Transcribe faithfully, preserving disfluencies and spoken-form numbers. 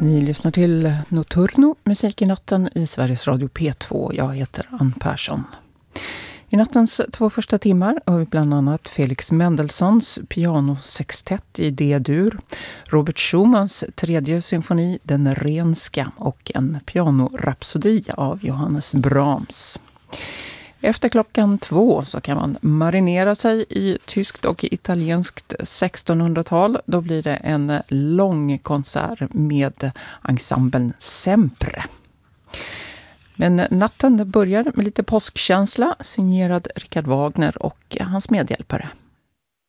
Ni lyssnar till Nocturno, musik i natten i Sveriges Radio P två. Jag heter Ann Persson. I nattens två första timmar har vi bland annat Felix Mendelssohns pianosextett i D-dur, Robert Schumans tredje symfoni Den Renska och en pianorapsodi av Johannes Brahms. Efter klockan två så kan man marinera sig i tyskt och italienskt sextonhundratal. Då blir det en lång konsert med ensemblen Sempre. Men natten börjar med lite påskkänsla, signerad Richard Wagner och hans medhjälpare.